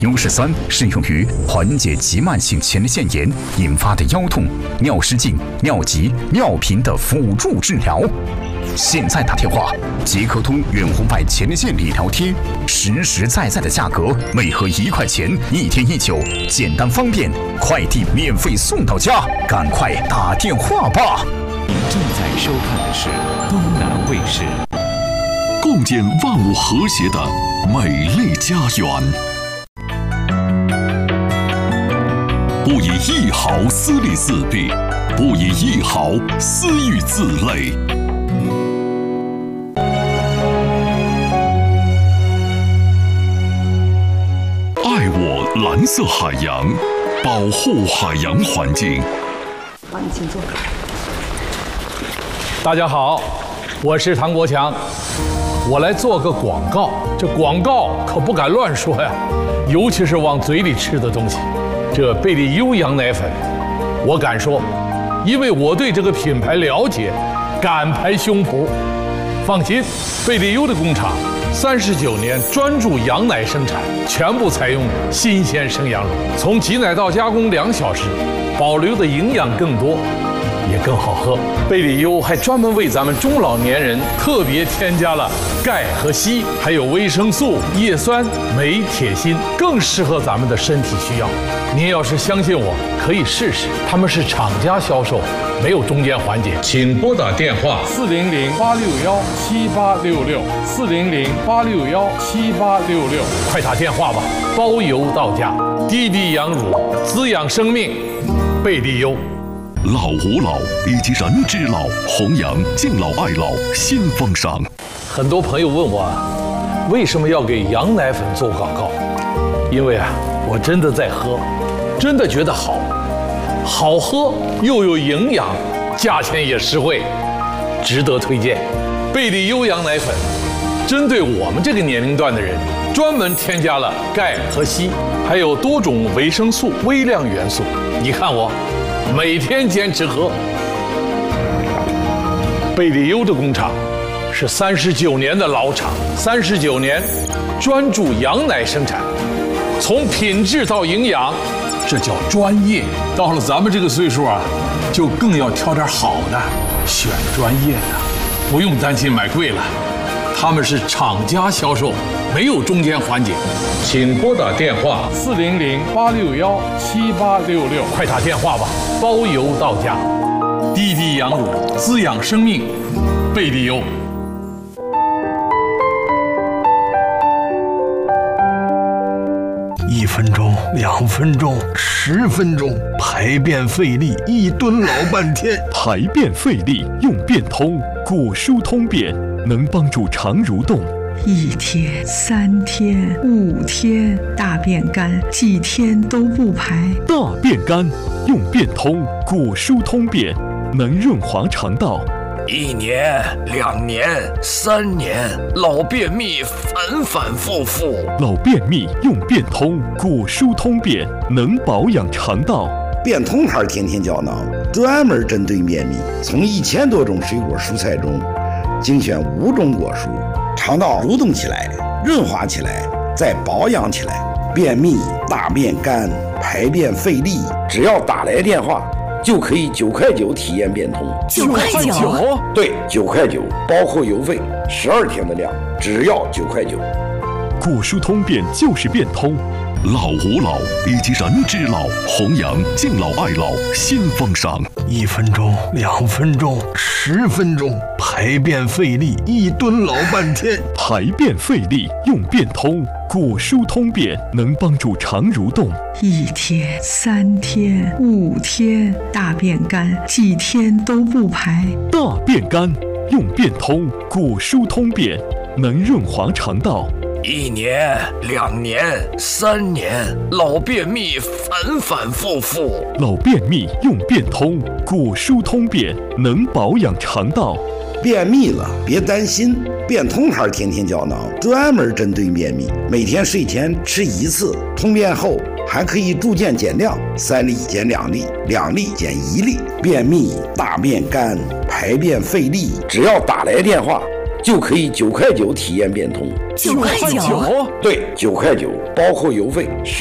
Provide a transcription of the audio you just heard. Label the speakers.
Speaker 1: 优势酸适用于缓解急慢性前列腺炎引发的腰痛、尿失禁、尿急、尿频的辅助治疗。现在打电话，捷克通远红外前列腺理疗贴，实实在在的价格，每盒1块钱，1天1酒，简单方便，快递免费送到家，赶快打电话吧！
Speaker 2: 你正在收看的是东南卫视，
Speaker 3: 共建万物和谐的美丽家园。不以一毫私利自弊，不以一毫私欲自累。爱我蓝色海洋，保护海洋环境。
Speaker 4: 好，你请坐。
Speaker 5: 大家好，我是唐国强，我来做个广告。这广告可不敢乱说呀，尤其是往嘴里吃的东西。这贝利优羊奶粉，我敢说，因为我对这个品牌了解，敢拍胸脯。放心，贝利优的工厂39年专注羊奶生产，全部采用新鲜生羊乳，从挤奶到加工2小时，保留的营养更多，也更好喝。贝利优还专门为咱们中老年人特别添加了钙和硒，还有维生素、叶酸、镁、铁、锌，更适合咱们的身体需要。您要是相信我，可以试试。他们是厂家销售，没有中间环节。请拨打电话400-861-7866，400-861-7866，快打电话吧，包邮到家。滴滴羊乳，滋养生命，贝利优。
Speaker 3: 老吾老以及人之老，弘扬敬老爱老新风尚。
Speaker 5: 很多朋友问我，为什么要给羊奶粉做广告？因为我真的在喝，真的觉得好喝又有营养，价钱也实惠，值得推荐。贝利优羊奶粉针对我们这个年龄段的人，专门添加了钙和硒，还有多种维生素、微量元素。你看我每天坚持喝。贝利优的工厂是39年的老厂，39年专注羊奶生产，从品质到营养，这叫专业。到了咱们这个岁数就更要挑点好的，选专业的，不用担心买贵了。他们是厂家销售，没有中间环节。请拨打电话400-861-7866，快打电话吧，包邮到家。滴滴羊乳，滋养生命，贝利优。
Speaker 6: 1分钟、2分钟、10分钟，排便费力，一蹲老半天。
Speaker 3: 排便费力用便通，果蔬通便能帮助肠蠕动。
Speaker 4: 1天、3天、5天，大便干，几天都不排。
Speaker 3: 大便干用便通，果蔬通便能润滑肠道。
Speaker 7: 1年、2年、3年，老便秘反反复复。
Speaker 3: 老便秘用便通，果蔬通便能保养肠道。
Speaker 8: 便通牌天天胶囊专门针对便秘，从1000多种水果蔬菜中精选5种果蔬，肠道蠕动起来，润滑起来，再保养起来。便秘、大便干、排便费力，只要打来电话就可以9块9体验便通。
Speaker 4: 9块9？
Speaker 8: 对，9块9，包括邮费，12天的量，只要9块9。
Speaker 3: 果蔬通便就是便通，老吾老以及人之老，弘扬敬老爱老新风尚。
Speaker 6: 1分钟、2分钟、10分钟，排便费力，一蹲老半天。
Speaker 3: 排便费力用便通，果蔬通便能帮助肠蠕动。
Speaker 4: 1天、3天、5天，大便干，几天都不排。
Speaker 3: 大便干用便通，果蔬通便能润滑肠道。
Speaker 7: 1年、2年、3年，老便秘反反复复。
Speaker 3: 老便秘用便通，果蔬通便能保养肠道。
Speaker 8: 便秘了别担心，便通牌天天胶囊专门针对便秘，每天睡前吃1次，通便后还可以逐渐减量，3粒减2粒，2粒减1粒。便秘、大便干、排便费力，只要打来电话就可以9块9体验变通。
Speaker 9: 9块9？
Speaker 8: 对，9块9，包括邮费。